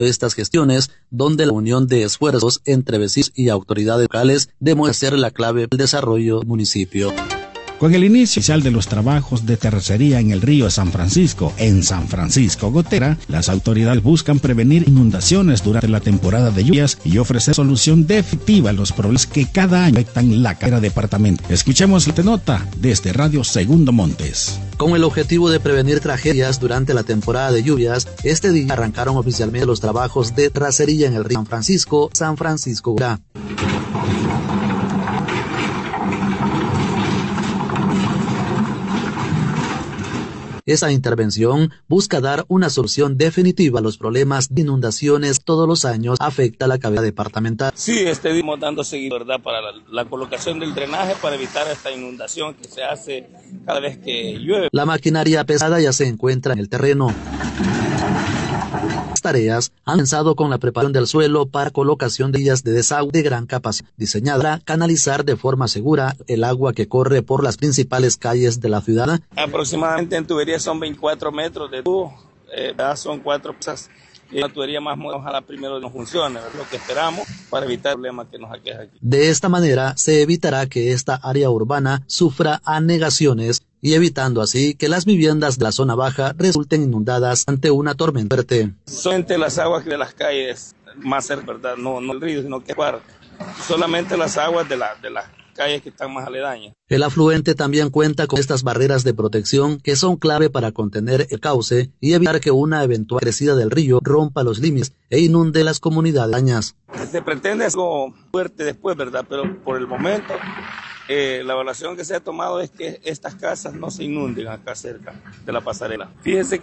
estas gestiones, donde la unión de esfuerzos entre vecinos y autoridades locales demuestra ser la clave del desarrollo del municipio. Con el inicio oficial de los trabajos de terracería en el río San Francisco, en San Francisco Gotera, las autoridades buscan prevenir inundaciones durante la temporada de lluvias y ofrecer solución definitiva a los problemas que cada año afectan la carretera departamental. Escuchemos la nota desde Radio Segundo Montes. Con el objetivo de prevenir tragedias durante la temporada de lluvias, este día arrancaron oficialmente los trabajos de terracería en el río San Francisco Gotera. Esa intervención busca dar una solución definitiva a los problemas de inundaciones todos los años afecta a la cabecera departamental. Sí, estamos dando seguimiento, ¿verdad?, para la colocación del drenaje para evitar esta inundación que se hace cada vez que llueve. La maquinaria pesada ya se encuentra en el terreno. Las tareas han comenzado con la preparación del suelo para colocación de vías de desagüe de gran capacidad, diseñada para canalizar de forma segura el agua que corre por las principales calles de la ciudad. Aproximadamente en tubería son 24 metros de tubo, son 4 piezas. Y la tubería más moderna, ojalá primero no funcione, es lo que esperamos para evitar el problema que nos aqueja aquí. De esta manera se evitará que esta área urbana sufra anegaciones y evitando así que las viviendas de la zona baja resulten inundadas ante una tormenta fuerte. Solamente las aguas de las calles más cerca, ¿verdad? No el río, sino que solamente las aguas de las calles que están más aledañas. El afluente también cuenta con estas barreras de protección que son clave para contener el cauce y evitar que una eventual crecida del río rompa los límites e inunde las comunidades aledañas. Se pretende algo fuerte después, ¿verdad? Pero por el momento la evaluación que se ha tomado es que estas casas no se inunden acá cerca de la pasarela. Fíjese